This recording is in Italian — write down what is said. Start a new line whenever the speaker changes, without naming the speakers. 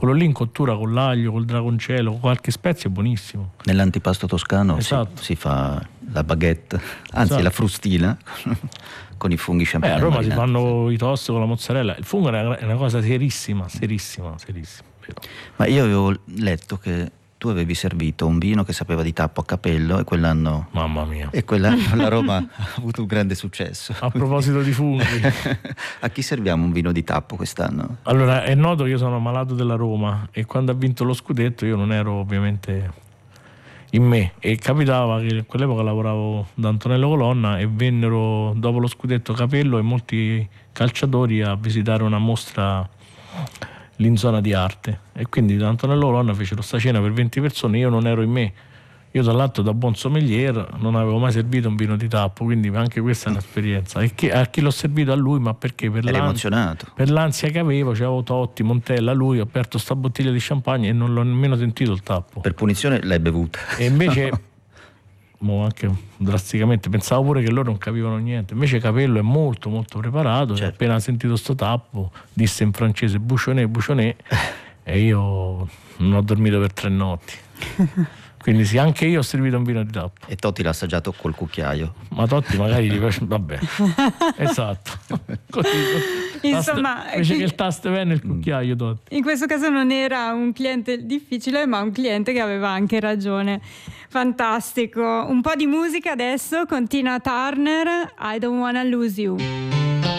quello lì in cottura con l'aglio, col dragoncello, con qualche spezia è buonissimo.
Nell'antipasto toscano
Esatto.
si fa la baguette, anzi
Esatto.
la frustina con i funghi champignon
A Roma si
marinati.
fanno i toast con la mozzarella. Il fungo è una cosa serissima. Vero.
Ma io avevo letto che tu avevi servito un vino che sapeva di tappo a capello, e quell'anno,
Mamma mia.
e quell'anno la Roma ha avuto un grande successo.
A proposito di funghi,
A chi serviamo un vino di tappo quest'anno?
allora è noto che io sono malato della Roma e quando ha vinto lo scudetto io non ero ovviamente in me, e capitava che in quell'epoca lavoravo da Antonello Colonna e vennero dopo lo scudetto Capello e molti calciatori a visitare una mostra lì in zona di arte, e quindi da Antonello Colonna fecero sta cena per 20 persone. Io non ero in me, io tra l'altro da buon sommelier non avevo mai servito un vino di tappo, quindi anche questa è un'esperienza. E a chi l'ho servito? A lui, ma perché?
Eri emozionato.
Per l'ansia che avevo, c'avevo Totti, Montella, lui, ho aperto sta bottiglia di champagne e non l'ho nemmeno sentito il tappo.
Per punizione l'hai bevuta.
E invece anche drasticamente pensavo pure che loro non capivano niente, invece Capello è molto molto preparato.
Certo.
Appena sentito sto tappo disse in francese bouchonnet e io non ho dormito per 3 notti. Quindi sì, anche io ho servito un vino di tappo.
E Totti l'ha assaggiato col cucchiaio.
Ma Totti magari gli piace, vabbè. Esatto. Così.
Insomma,
invece che il tasto venne il cucchiaio Totti.
in questo caso non era un cliente difficile, ma un cliente che aveva anche ragione. Fantastico. Un po' di musica adesso con Tina Turner, I Don't Wanna Lose You.